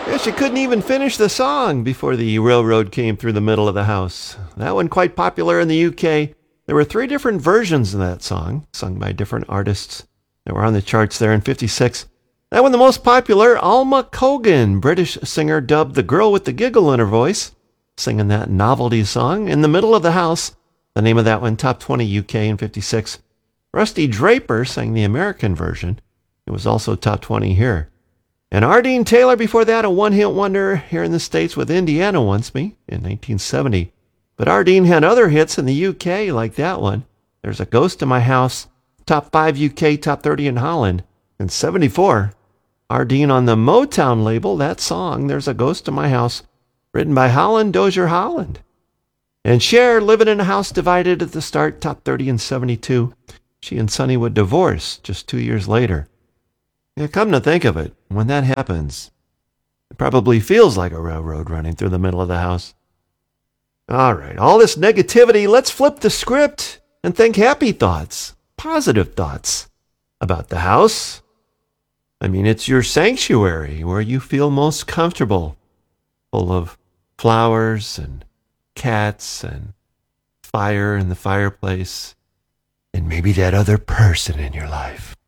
Yeah, she couldn't even finish the song before the railroad came through the middle of the house. That one quite popular in the UK. There were 3 different versions of that song, sung by different artists that were on the charts there in 56. That one, the most popular, Alma Cogan, British singer, dubbed the girl with the giggle in her voice, singing that novelty song in the middle of the house. The name of that one, top 20 UK in 56. Rusty Draper sang the American version. It was also top 20 here. And Ardeen Taylor before that, a one-hit wonder here in the States with Indiana Wants Me in 1970. But Ardeen had other hits in the UK like that one. There's a Ghost in My House, top 5 UK, top 30 in Holland in 74. Ardeen on the Motown label, that song, There's a Ghost in My House, written by Holland Dozier Holland. And Cher, Living in a House Divided at the start, top 30 in 72. She and Sonny would divorce just 2 years later. Yeah, come to think of it, when that happens, it probably feels like a railroad running through the middle of the house. All right, all this negativity, let's flip the script and think happy thoughts, positive thoughts about the house. I mean, it's your sanctuary where you feel most comfortable, full of flowers and cats and fire in the fireplace, and maybe that other person in your life.